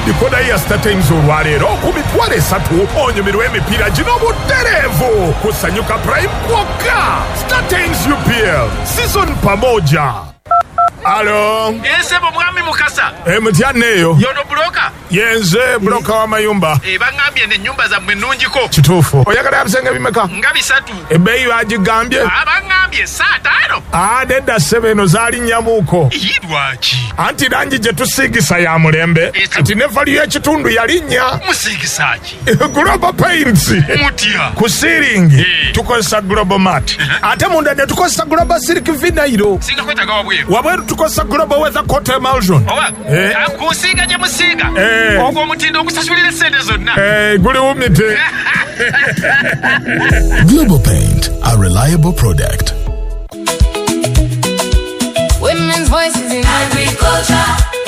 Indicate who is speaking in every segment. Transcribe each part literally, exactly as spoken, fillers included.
Speaker 1: dikoda ya StarTimes olwaleero ku mitwalo esatu onyumirwa emipiira gino butereevu kusanyuka Prime kwokka. StarTimes U P L season pamoja. Alo.
Speaker 2: Ese mwami mukasa.
Speaker 1: E mtyaneyo.
Speaker 2: Yono broka.
Speaker 1: Yenze broka wa mayumba.
Speaker 2: E bangambye ne nyumba za mwenunjiko.
Speaker 1: Kituufu. Oyagala abisenge bimeka?
Speaker 2: Nga bisatu.
Speaker 1: Ebbeeyi bagigambye?
Speaker 2: Abangambye saa tano.
Speaker 1: Ah, nedda sebeno zaali nnyamuuko.
Speaker 2: Yidwaki.
Speaker 1: Anti langi gye tusiigisa ya mulembe. Ati ne vali y'ekitundu yalinnya.
Speaker 2: Musiigisaki.
Speaker 1: Global Paints.
Speaker 2: Mutya.
Speaker 1: Ku ceiling tukozesa Global Mat. Ate munda ne tukozesa Global Silk Vinyl.
Speaker 2: Singa kwetaga wabweru.
Speaker 1: Wabweru tukozesa Global Weather Coat Emulsion.
Speaker 2: Owa. Eh. Akusiga gye musiiga.
Speaker 1: Eh.
Speaker 2: Ogwo omutindo okusasulira sente zonna.
Speaker 1: Eh, guli wumite.
Speaker 3: Global Paint, a reliable product.
Speaker 4: Women's voices in agriculture.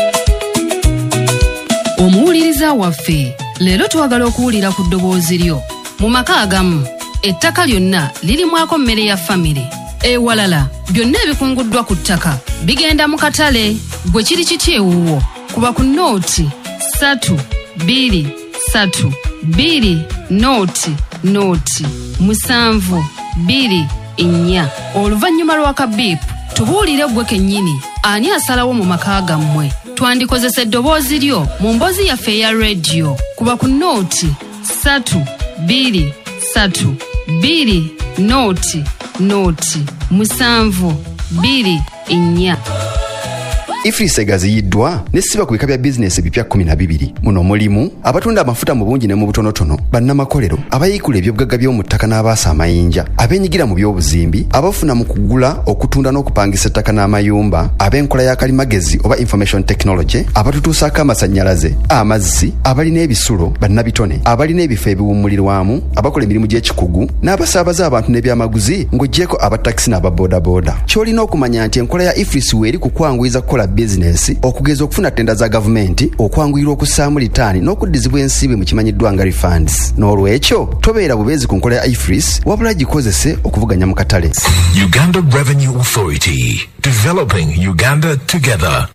Speaker 5: Omuwuliriza waffe, leero twagala okuwulira ku ddoboozi lyo. Mu maka agamu, ettaka lyonna lirimwako mmere ya famire. Ewalala, byonna ebikunguddwa ku ttaka bigenda mu katale. Gwe kiri kiti ewuwo? Kuba ku nooti satu bbiri satu bbiri nooti nooti musanvu bbiri nnya. Oluvannyuma lw'akabiipu tubuulire gwe kennyini ani asalawo mu maka gammwe. Twandikozesa eddoboozi lyo mu mboozi yaffe eya rediyo. Kuba ku nooti satu bbiri satu bbiri nooti nooti musanvu bbiri nnya.
Speaker 6: Ifrise gaziyiddwa nesiba ku bika bya bizinesi bipya kumi na bibiri. Muno mulimu abatunda amafuta mu bungi ne mu butonotono, bannamakolero, abayikula ebyobugagga by'omu ttaka n'abaasa amayinja, abeenyigira mu by'obuzimbi, abafuna mu kugula, okutunda n'okupangisa ettaka n'amayumba, ab'enkola ya kalimagezi oba information technology, abatutuusaako amasannyalaze, amazzi, abalina ebisulo, bannabitone, abalina ebifo ebiwummulirwamu, abakola emirimu gy'ekikugu, n'abasaabaza abantu n'ebyamaguzi ng'oggyeko abatakisi n'ababoodaboda. Ky'olina okumanya nti enkola ya Ifrisi weeri kukwanguyiza kukola bizinesi, okugeza okufuna tenda za gavumenti, okwanguyirwa okussaamu litaani n'okuddizibwa ensibe mu kimanyiddwa nga refunds. N'olwekyo tobeera bubeezi ku nkola ya Ifris, wabula gikozese okuvuganya mu katale.
Speaker 3: Uganda Revenue Authority, developing Uganda together.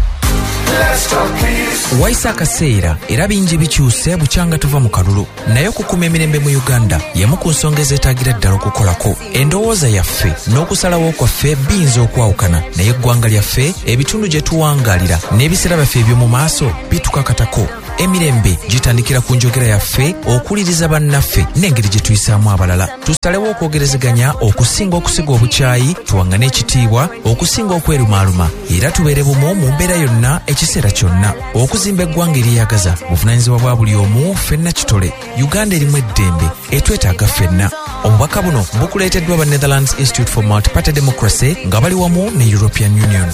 Speaker 7: Waisa akaseera era bingi bikyuse bukyanga tuva mu kalulu, naye okukuma emirembe mu Uganda yemu ku nsonga ezeetaagira ddala okukolako. Endowooza yaffe n'okusalawo kwaffe biyinza okwawukana, naye eggwanga lyaffe, ebitundu gye tuwangaalira n'ebiseera byaffe eby'omu maaso bitukakatako. Emirembe gitandikira ku njogera yaffe, okuwuliriza bannaffe n'engeri gye tuyisaamu abalala. Tusalewo okwogerezeganya okusinga okusiga obukyayi, tuwangane ekitiibwa okusinga okwerumaaluma, era tubeere bumu mu mbeera yonna ekiseera kyonna. Okuzimba eggwanga eryeyagaza buvunaanyizibwa bwa buli omu, ffenna kitole. Uganda erimu eddembe, etwetaaga ffenna. Obubaka buno bukuleeteddwa ba Netherlands Institute for Multi-Party Democracy nga bali wamu ne European Union.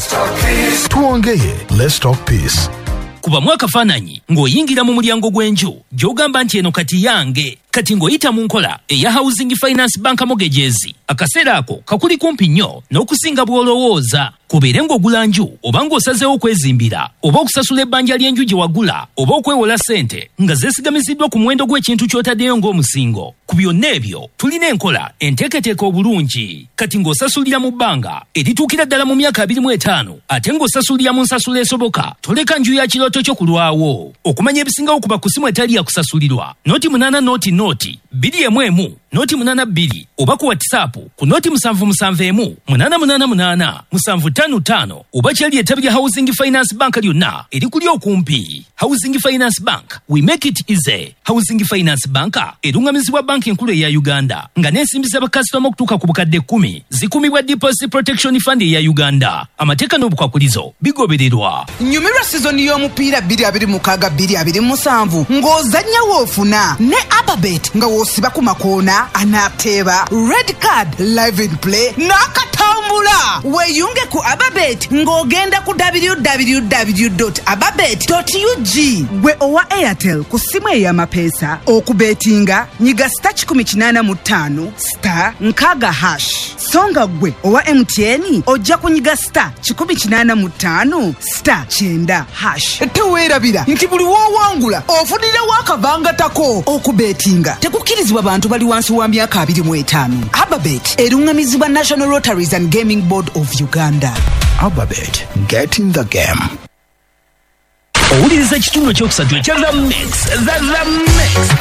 Speaker 3: Tuongeye, let's talk peace.
Speaker 8: Kuba mwaka fananyi ng'oyingira mu mulyango gw'enju gy'ogamba nti eno kati yange, kati ng'oyita mu nkola eya Housing Finance Bank Mortgages, akaseera ako kakuli kumpi nnyo n'okusinga bw'olowooza. Kubeere ng'ogula nju oba ng'osazeewo okwezimbira oba okusasula ebbanja ly'enju gye wagula oba okwewola ssente nga zeesigamiziddwa ku muwendo gw'ekintu ky'otaddeyo ng'omusingo. Ku byonna ebyo tulina enkola enteeketeeka obulungi. Kati ng'osasulira mu bbanga erituukira ddala mu myaka abiri mu etaano ate ng'osasulira mu nsasula esoboka, toleka nju ya kirooto kyo kulwawo. Okumanya ebisingawo kuba ku ssimu etali yakusasulirwa, nooti munaana nooti nooti bbiri emu emu nooti munaana bbiri oba ku WhatsApp ku nooti musanvu musanvu emu munaana munaana munaana musanvu ttaano ttaano oba kyali ettabi lya Housing Finance Bank lyonna erikuli okumpi. Housing Finance Bank, we make it easy. Housing Finance Bank erungamizibwa banki enkulu eya Uganda nga n'ensimbi z'abakasitoma okutuuka ku bukadde kkumi zikumibwa Deposit Protection Fund eya Uganda. Amateeka n'obukwakulizo bigobererwa.
Speaker 9: Nyumirwa sizoni y'omupiira bbiri abiri mukaaga bbiri abiri musanvu ng'ozannya woofuna ne Ababet nga w'osiba ku makoona anateeba red card live in play n'akatambula. Weeyunge ku Ababet ng'ogenda ku w w w dot ababet dot u g. Gwe owa Airtel ku ssimu ey'amapeesa okubetinga nyiga star kikumi kinaana mu ttaano star nkaaga hash. Songa gwe owa M T N ojja kunyiga star kikumi kinaana mu ttaano star kyenda hash. Teweerabira nti buli w'owangula ofunirawo akabangatako. Okubetinga tekukkirizibwa bantu bali wansi wa myaka abiri mu etaano. Ababet erungamizibwa National Lotteries and Gaming Board of Uganda.
Speaker 3: Ababet, get in the game.
Speaker 8: Owuliriza ekitundu ekyokusatu ekya The Mix. The, the Mix.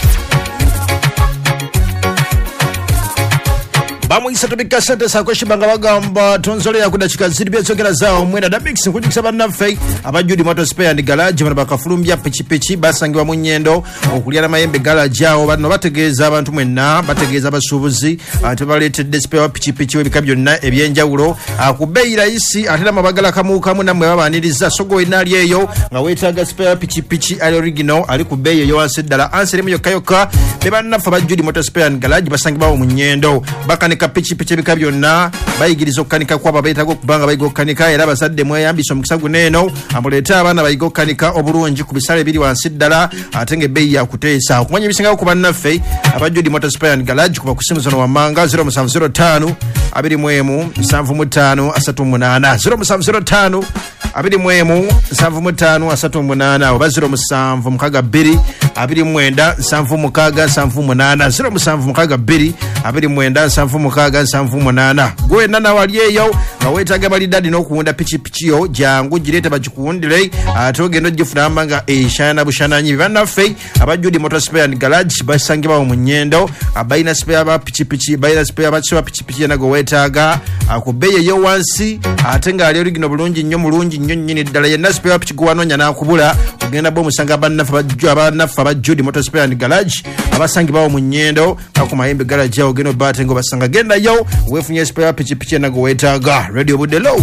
Speaker 10: bamuyisa tubika sente sakweshibanga bagamba tonzolera kudakika ziri byensogera zaawo mwenda da mix nkujukisa bannaffe abajudi motor spare and garage bano bakafulumbya pichipichi basangibwa mu nnyendo okulyana mayembe garage awo bano bategeeza abantu mwenna bategeeza abasuubuzi ate baleetedde spare pichipichi webika byonna ebyenjawulo ku bbeeyi rayisi ate namabagala kamukamu nammwe babaaniriza sogo enaali eyo nga weetaaga spare pichipichi ali original ali ku bbeeyi eyo wansi ddala ansirimu yokka yokka be bannaffe abajudi motor spare and garage basangibwawo mu nnyendo bakanika pichi pichi bika byonna bayigiriza okukanika kwabo beetaaga okubanga bayiga okukanika era abazadde mweyambisa omukisa guneeno amuleete abaana bayiga okukanika obulungi ku bisale biri wansi ddala ate ng'ebbeeyi yakuteesa okumanya ebisingawo ku bannaffe abajudi motor spare and garage kuba ku simu zono wammanga zero seven zero five abiri mu emu nsanvu mu ttaano asatu mu munaana zero seven zero five abiri mu emu nsanvu mu ttaano asatu mu munaana oba zero musanvu mukaaga bbiri abiri mu mwenda nsanvu mukaaga nsanvu mu munaana zero musanvu mukaaga bbiri abiri mu mwenda nsanvu mukaaga nsanvu mu munaana gwena nawali eyo nga weetaaga balidadi n'okuwunda pichipichiyo jangu gireete bagikuwundire ate ogenda ogifuna amanga eshana bushananyi bannaffe abajudi motor spare and garage basangibwawo mu nnyendo balina spare ba pichipichi balina spare bakisoba pichipichi yena gwe weetaaga ku bbeeyi eyo wansi ate ng'ali origino bulungi nnyo mulungi nnyo nnyini ddala yenna spare pichi gwanoonya n'akubula ogenda bo omusanga abannaffe abajudi motor spare and garage abasangibwawo mu nnyendo nga ku mayembe garage awo ogenda obbaate ng'obasanga gendayo weefunye spare pichipichi yena gwe weetaaga radio budelo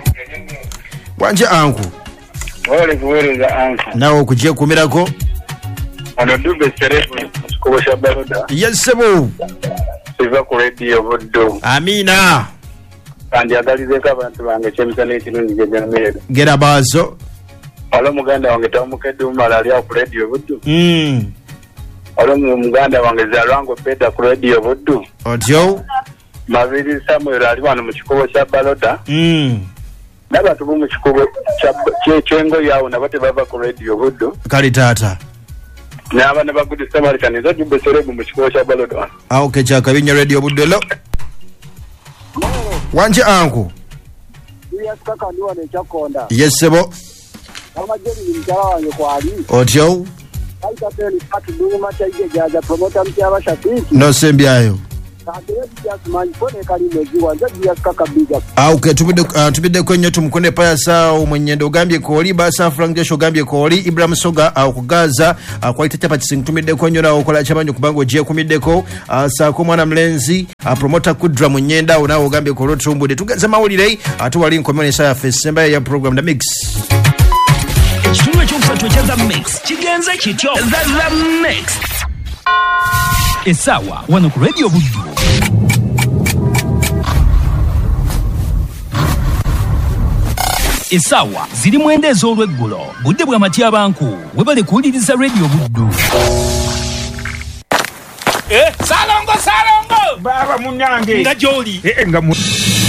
Speaker 10: wanje anku
Speaker 11: wale kuweleza anku
Speaker 10: nawe okugyekumirako
Speaker 11: ono dube serefu kubosha baroda
Speaker 10: yesebo
Speaker 11: siva ku radio buddo
Speaker 10: amina
Speaker 11: kandi agalizeko abantu bange kyemisana ekirungi gyejameero
Speaker 10: gera baazo
Speaker 11: alo muganda wange tamukedde umala ali ku radio buddo
Speaker 10: mm.
Speaker 11: alo muganda wange zalwango peda ku radio buddo
Speaker 10: otyo
Speaker 11: Maviri Samuel ali wano mu kikubo kya Baloda.
Speaker 10: Mm.
Speaker 11: N'abantu bo mu kikubo kya kyengo yawo nabate bava ku radio buddo.
Speaker 10: Kali tata.
Speaker 11: N'abana bagudi Samaritan ezo jubbe serebu mu kikubo kya Baloda.
Speaker 10: Ah okay chaka binya radio buddo lo. Wanje anku.
Speaker 12: Yes kaka ndiwa ne chakonda.
Speaker 10: Yes sebo.
Speaker 12: Kama jeri ni mjala wange kwali.
Speaker 10: Otyo.
Speaker 12: Aita peli patu dungu macha ige jaja promoter mtiaba shabiki.
Speaker 10: No sembi ayo. Okay, tubide uh, tubide kwenye tumkunde paya saa umwenyendo ugambye koli basa Frank Jesho ugambye koli Ibrahim Soga au uh, kugaza uh, kwa ita chapa chising tumide kwenye na ukola chabanyo kubango jie kumideko uh, saa kumwana mlenzi uh, promoter kudra mwenyenda una ugambye kolo tumbude tugaza mauli rei atu wali nkomene saa ya fesemba ya program The Mix.
Speaker 8: Ekitundu ekyokusatu ekya The Mix kigenze kityo The, The Mix esawa wano ku radio buddu esawa ziri mwenda ez'olweggulo budde bwa matyabanku webale kuwuliriza radio buddu.
Speaker 2: Eh, salongo salongo
Speaker 1: baba munyange
Speaker 2: nga gy'oli
Speaker 1: eh nga mu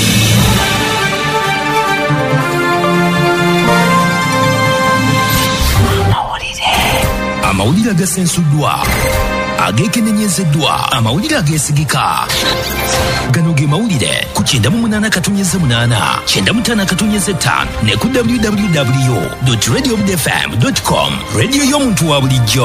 Speaker 8: amawulire agasensuddwa agekenenyezeddwa amawulire ageesigika gano ge mawulire ku kyenda mu munaana katonyeze munaana kyenda mu ttaano katonyeze ttaano ne ku w w w dot radio bud f m dot com rediyo y'omuntu wa bulijjo.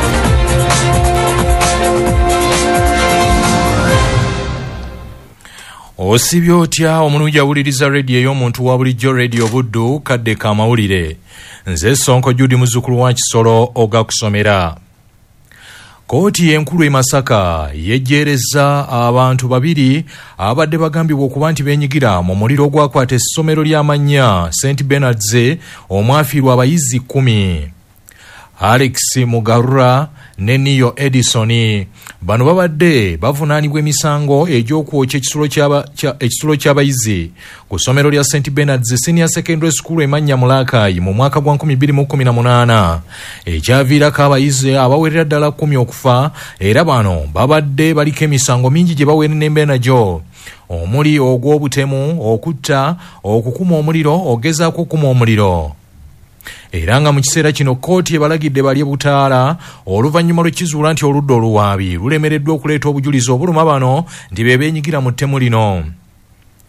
Speaker 13: osibye otya omulungi awuliriza rediyo y'omuntu wa bulijjo rediyo buddu kadde ka mawulire nze Sonko Judi muzzukulu wa Kisolo ogakusomera. Kooti enkulu e Masaka yejjereza abantu babiri abadde bagambibwa okuba nti beenyigira mu muliro ogwakwata essomero ly'amannya Saint Bernard's omwafiirwa abayizi kumi. Alex Mugarura ne Niyo Edison bano babadde bavunaanibwa emisango egy'okwokya ekisulo ky'abayizi ku ssomero lya Saint Bernard's Senior Secondary School emannya Mulakayi mu mwaka gwa nkumi bbiri mu kkumi na munaana ekyaviirako abayizi abawerera ddala kkumi okufa era bano babadde baliko emisango mingi gye baweerera nagyo omuli ogw'obutemu okutta okukuma omuliro ogezaako okukuma omuliro. Era nga mu kiseera kino kooti ebalagidde balye butaala oluvannyuma lw'ekizuula nti oludda oluwaabi lulemereddwa okuleeta obujulizi obuluma bano nti be beenyigira mu ttemu lino.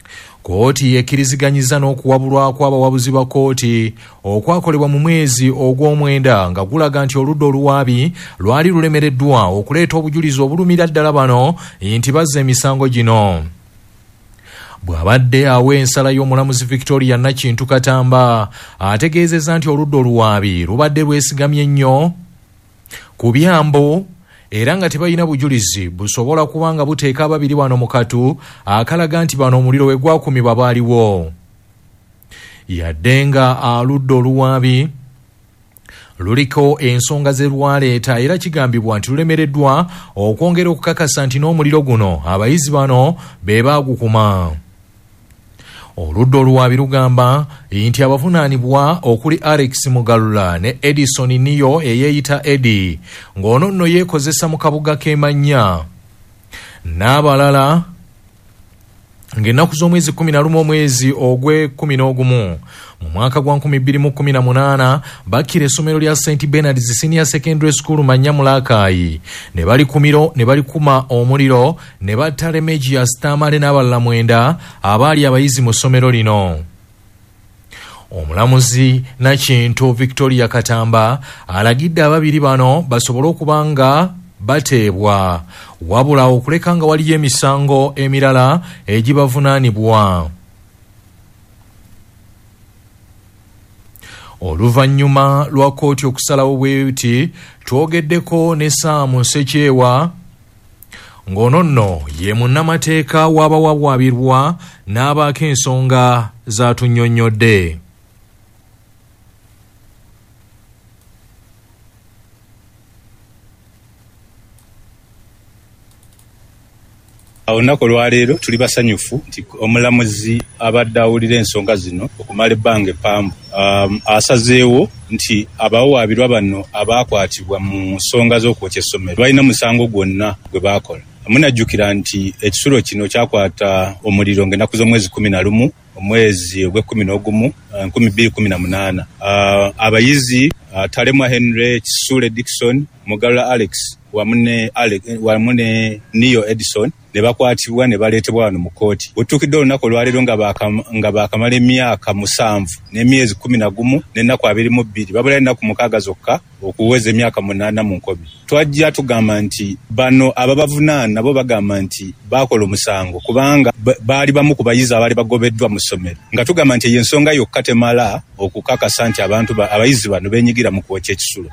Speaker 13: Kooti yekkiriziganyiza n'okuwabulwa kw'abawabuzi ba kooti okwakolebwa mu mwezi ogw'omwenda nga gulaga nti oludda oluwaabi lwali lulemereddwa okuleeta obujulizi obulumira ddala bano nti bazza emisango gino. Bw'abadde awa ensala y'omulamuzi Victoria Nakintu Katamba ategeezezza nti oludda oluwaabi lubadde lwesigamye nnyo ku byambo era nga tebalina bujulizi busobola kubanga buteeka ababiri wano mu katu akalaga nti bano omuliro we gwakumibwa baaliwo. Yadde nga aludda oluwaabi luliko ensonga ze lwaleeta era kigambibwa nti lulemereddwa okwongera okukakasa nti n'omuliro guno abayizi bano be baagukuma. Oludda oluwaabi lugamba nti abavunaanibwa okuli Alex Mugalula ne Edison Niyo eyeeyita Eddie ng'ono nno yeekozesa mu kabuga k'emannya n'abalala ng'ennaku z'omwezi kumi na lumu omwezi ogwe kumi n'ogumu mu mwaka gwa nkumi bbiri mu kumi na munaana bakkira essomero lya Saint Bernard's Senior Secondary School Manya Mulakayi ne bali kumiro ne bali kuma omuliro ne batta Remigius Tamale n'abalala mwenda abaali abayizi mu ssomero lino. Omulamuzi Nakintu Victoria Katamba alagidde ababiri bano basobole okuba nga bateebwa wabula okuleka nga waliyo emisango emirala egibavunaanibwa. Oluvannyuma lwa kooti okusalawo bweti twogeddeko ne Saamu Sekyewa ng'ono nno ye munnamateeka w'abawawaabirwa n'abaako ensonga z'atunnyonnyodde.
Speaker 14: Olunaku olwaleero tuli basanyufu nti omulamuzi abadde awulira ensonga zino okumala ebbanga eppanvu um, asazeewo nti abawawaabirwa bano abaakwatibwa mu nsonga z'okwokya essomero balina musango gwonna gwe baakola. Munajjukira nti ekisulo kino kyakwata omuliro ng'ennaku z'omwezi kumi na lumu omwezi ogw'ekkumi n'ogumu nkumi bbiri kumi na munaana. Uh, abayizi uh, Talemwa Henry, Kisule Dickson, Mugalula Alex wamu ne Alex wamu ne Niyo Edison ne bakwatibwa ne baleetebwa wano mu kooti. Butuukidde olunaku olwaleero nga nga baakamala emyaka musanvu n'emyezi kumi na gumu n'ennaku abiri mu bbiri babula ennaku mukaaga zokka okuweza emyaka munaana mu nkobi. Twajja tugamba nti bano ababavunaana nabo bagamba nti baakola omusango kubanga baali bamu ku bayizi abaali bagobeddwa mu ssomero nga tugamba nti y'ensonga yokka temala okukakasa nti abantu abayizi bano beenyigira mu kwokya ekisulo.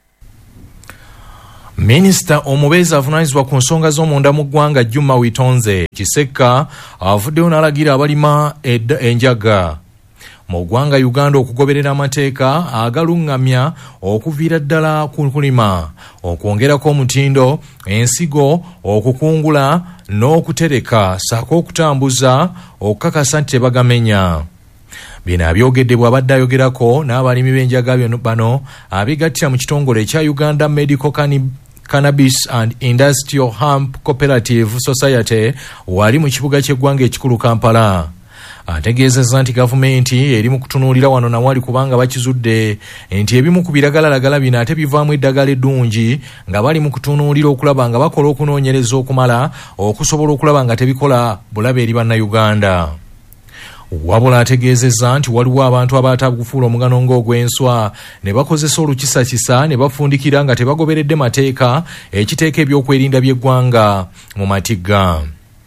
Speaker 13: Minisita omubeezi avunaanyizibwa ku nsonga z'omunda mu ggwanga Juma Witonze Kisekka avuddeyo n'alagira abalima enjaga mu ggwanga Uganda okugoberera amateeka agaluŋŋamya okuviira ddala ku kulima, okwongerako omutindo, ensigo, okukungula n'okutereka ssaako okutambuza okukakasa nti tebagamenya. Bino abyogedde bw'abadde ayogerako n'abalimi b'enjaga bano abigattira mu kitongole ekya Uganda Medical Cannabis and Industrial Hemp Cooperative Society wali mu kibuga ky'eggwanga ekikulu Kampala. Ategeezezza nti gavumenti eri mu kutunuulira wano nawali kubanga bakizudde nti ebimu ku biragalalagala bino ate bivaamu eddagala eddungi nga bali mu kutunuulira okulaba nga bakola okunoonyereza okumala okusobola okulaba nga tebikola bulabe eri bannayuganda. Wabula ategeezezza nti waliwo abantu abaatagufuula omugano ng'ogw'enswa ne bakozesa olukisakisa ne bafundikira nga tebagoberedde mateeka ekiteeka ebyokwerinda by'eggwanga mu matigga.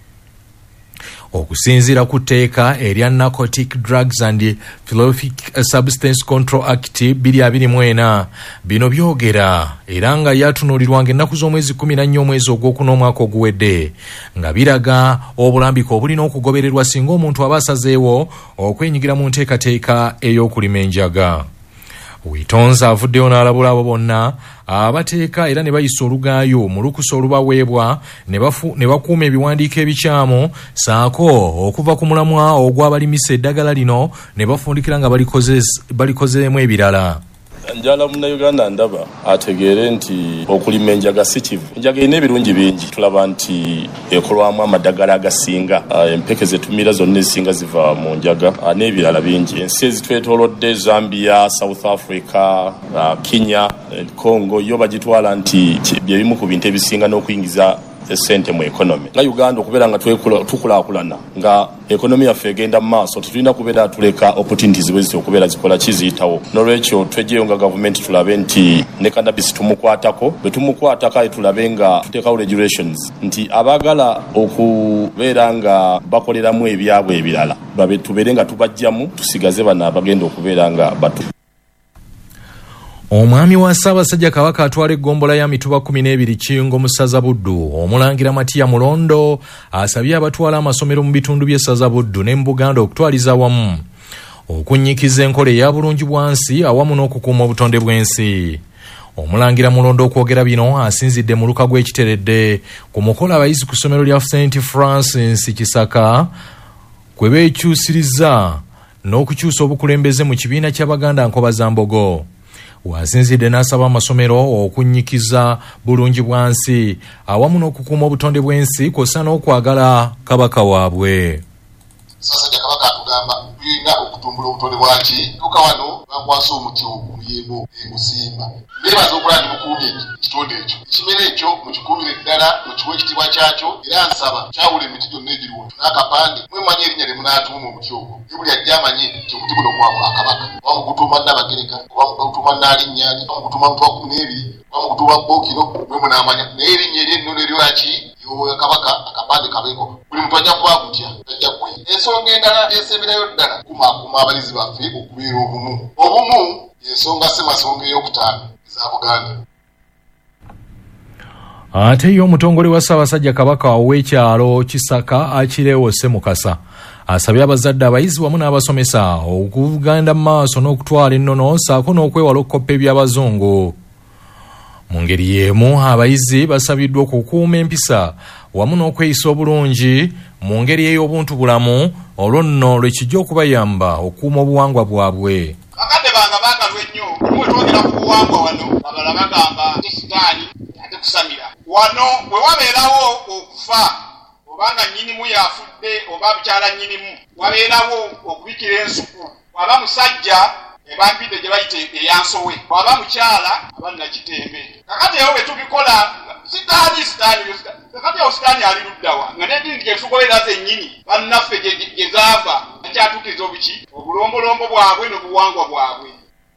Speaker 13: Okusinziira ku tteeka erya Narcotic Drugs and Philosophic Substance Control Act bbiri abiri mu ena bino byogera era nga yatunuulirwanga ennaku z'omwezi kumi na nnya omwezi ogwokuna omwaka oguwedde nga biraga obulambiko obulina okugobererwa singa omuntu aba asazeewo okwenyigira mu nteekateeka ey'okulima enjaga. Witonze avuddeyo n'alabula abo bonna abateeka era ne bayisa olugaayo mu lukusa olubaweebwa ne bakuuma ebiwandiiko ebikyamu saako okuva ku mulamwa ogw'abalimisa eddagala lino ne bafundikira nga balikozeemu ebirala.
Speaker 15: Njala Munnayuganda ndaba ategeere nti okulima enjaga si kivu. Enjaga erina ebirungi bingi. Tulaba nti ekolwamu amadagala agasinga, empeke zetumira zonna ezisinga ziva mu njaga n'ebirala bingi. Ensi ezitwetoolodde Zambia, South Africa, Kenya, Congo yo bagitwala nti bye bimu ku bintu ebisinga n'okuyingiza essente mu economy nga Uganda okubeera nga tukulaakulana nga economy yaffe egenda mu maaso tetulina kubeera tuleka opportunities bwe ziti okubeera zikola kiziyitawo n'olwekyo twejeyo nga gavumenti tulabe nti ne cannabis tumukwatako bwe tumukwatako aye tulabe nga tuteekawo regulations nti abaagala okubeera nga bakoleramu ebyabwe ebirala babe tubeere nga tubajjamu tusigaze bano abagenda okubeera nga batu.
Speaker 13: Omwami wa Ssaabasajja Kabaka atwala eggombola ya mituba kumi n'ebiri Kiyungo mu ssaza Buddu omulangira Matiya Mulondo asabye abatwala amasomero mu bitundu by'essaza Buddu ne mu Buganda okutwaliza wamu okunnyikiza enkola eya bulungi bwansi awamu n'okukuuma obutonde bw'ensi. Omulangira Mulondo okwogera bino asinzidde mu luka gw'ekiteredde ku mukola abayizi ku ssomero lya Saint Francis Kisaka kwe beekyusiriza n'okukyusa obukulembeze mu kibiina ky'Abaganda Nkobazambogo. Wasinzidde n'asaba amasomero okunnyikiza bulungi bwansi awamu n'okukuuma obutonde bw'ensi kw'ossa n'okwagala kabaka waabwe.
Speaker 16: Ssaabasajja Kabaka atugamba tulina okutumbula obutonde bwaki tuka wano bakwasa omuti oguyego egusimba nebaza okulandi mukuumye ekitonde ekyo ekimera ekyo mukikuumire ddala mukiwa ekitiibwa kyakyo era nsaba kyawula emiti gyonna egiriwo n'akapande mwemanye erinnya lye munaatuuma omuti ogwo ne buli ajja amanye nti omuti guno gwabwa akabaka oba mugutuuma Nnabagereka oba mugutuuma Nnaalinnyani oba mugutuuma Mutuba kumi n'ebiri oba mugutuuma Bookiro mwe munaamanya naye erinnya ery'ennono eryaki kabaka akapande kabeeko buli muntu ajja kuba gutya ajja kwe ensonga endala esemberayo ddala kumaakuma abayizi baffe okubeera obumu obumu ensonga ssemasonga ey'okutaano eza Buganda.
Speaker 13: Ate ye omutongole wa Ssaabasajja Kabaka ow'ekyalo Kisaka Akireewo Ssemukasa asabye abazadde abayizi wamu n'abasomesa okugenda mu maaso n'okutwala ennono ssaako n'okwewala okukoppa eby'abazungu. Mu ngeri y'emu abayizi basabiddwa okukuuma empisa wamu n'okweyisa obulungi mu ngeri ey'obuntu bulamu olwo nno lwe kijja okubayamba okukuuma obuwangwa bwabwe.
Speaker 16: Bakadde bange baagalwa ennyo mwe twogera ku buwangwa wano abala bagamba tesitaani ate kusamira wano bwe wabeerawo okufa obanga nnyinimu yafudde oba bukyala nnyinimu wabeerawo okubikira ensuku waba musajja ebampidde gye bayita eyansowe waba mukyala abanna kitembe kakati ewo bwe tubikola sitaani sitaani kakati ewo sitaani ali luddawa nga n'eddiini gyetugolera zennyini bannaffe gye zaava akyatukiza obuki obulombolombo bwabwe n'obuwangwa bwabwe.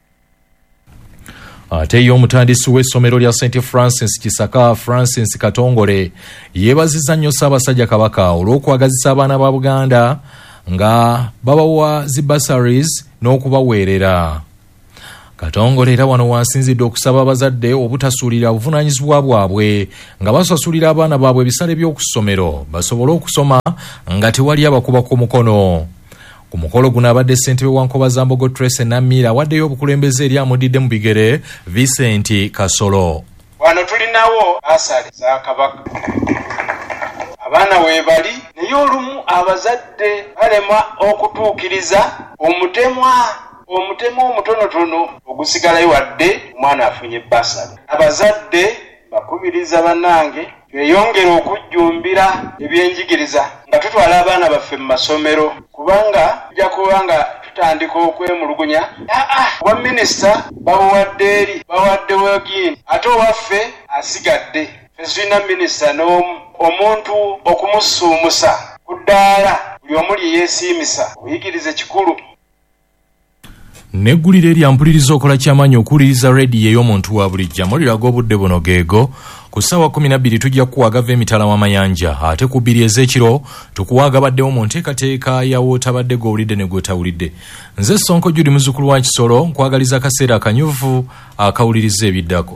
Speaker 13: Ate ye omutandisi w'essomero lya Saint Francis Kisaka Francis Katongole yeebazizza nnyo Ssaabasajja Kabaka olw'okwagazisa abaana ba Buganda nga babawa zi bursaries n'okubaweerera. Katongole era wano wasinzidde okusaba abazadde obutasuulira obuvunaanyizibwa bwabwe nga basasulira abaana baabwe ebisale by'okusomero basobole okusoma nga tewali abakuba ku mukono. Ku mukolo guno abadde ssentebe wa Nkobazambogo Trace Namira awaddeyo obukulembeze eri amudidde mu bigere Vincent Kasolo.
Speaker 17: Wano tulinawo asali za Kabaka abaana weebali naye olumu abazadde balema okutuukiriza omutemwa omutemu omutonotono ogusigalayo wadde omwana afunye basali. Abazadde bakubiriza bannange tweyongere okujjumbira ebyenjigiriza nga tutwala abaana baffe mu masomero kubanga tujja kuba nga tutandika okwemulugunya owa minisita bawadde eri bawadde wegini ate owaffe asigadde ffe tulina minisita n'omuntu okumusuumusa ku ddaala buli omu lye yeesiimisa obuyigirize kikulu.
Speaker 13: Neggulire erya mpuliriza okola ky'amaanyi okuwuliriza rediyo ey'omuntu wa bulijjo amawulire ag'obudde buno geego ku ssaawa kumi na bbiri tujja kukuwagava emitala w'amayanja ate ku bbiri ez'ekiro tukuwaaga baddewo mu nteekateeka yawootabadde g'owulidde ne gw'otawulidde. Nze Sonko Judy muzzukulu wa Kisolo nkwagaliza akaseera akanyuvu akawuliriza ebiddako.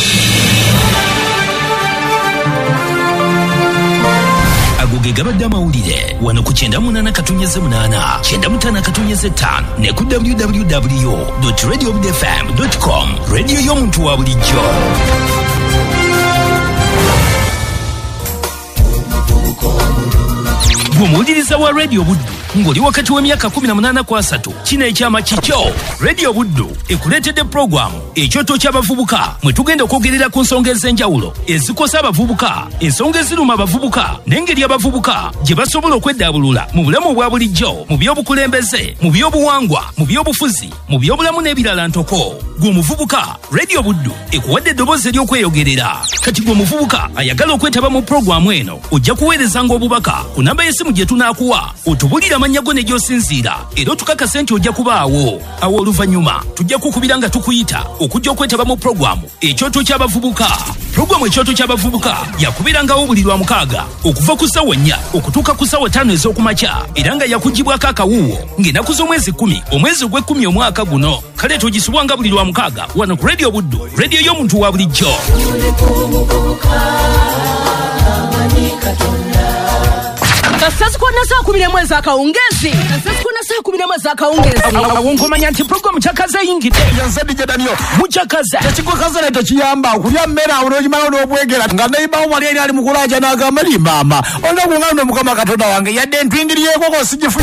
Speaker 8: Agoge gabadde amawulire wano ku kyenda munaana katonyeze munaana kyenda mutaano katonyeze ttaano ne ku w w w dot radio obud f m dot com rediyo y'omuntu wa bulijjo. Gwe muwuliriza wa rediyo Buddu ng'oli wakati w'emyaka kumi na munaana ku asatu kino ekyama kikyo radio buddu ekuleetedde puroguramu ekyoto ky'abavubuka mwe tugenda okwogerera ku nsonga ez'enjawulo ezikosa abavubuka ensonga eziruma abavubuka n'engeri abavubuka gye basobola okweddaabulula mu bulamu obwa bulijjo mu by'obukulembeze mu by'obuwangwa mu by'obufuzi mu by'obulamu n'ebirala ntoko gwe omuvubuka radio buddu ekuwadde eddoboozi ery'okweyogerera kati gwe omuvubuka ayagala okwetaba mu puroguramu eno ojja kuweerezanga obubaka ku namba y'essimu gye tunaakuwa otubulira amannya go ne gy'osinziira era otukakase nti ojja kubaawo awo oluvannyuma tujja kukubira nga tukuyita okujja okwetaba mu puroguramu ekyoto ky'abavubuka puroguramu ekyoto ky'abavubuka yakubirangawo buli lwa mukaaga okuva ku ssawa nnya okutuuka ku ssawa ttaano ez'okumakya era nga yakugibwako akawuuwo ng'ennaku z'omwezi kumi omwezi ogw'ekkumi omwaka guno kale togisubwanga buli lwa mukaaga wano ku radio buddu radio y'omuntu wa bulijjo.
Speaker 18: Kasasukona saa kumi n'emu ez'akawungezi kasasukona saa kumi n'emu ez'akawungezi
Speaker 8: awo nkomanya nti puroguramu kyakaza eyingidde
Speaker 10: yansadijadaniyo
Speaker 8: mukyakaza
Speaker 10: ekikukaza leta kiyamba okulya mmere awo n'okimala n'obwegera nga nayibawo wali eri ali mukulaja n'agamba li maama olina kuŋŋano mukama katonda wange yadde ntwingiriyeekoko sigifu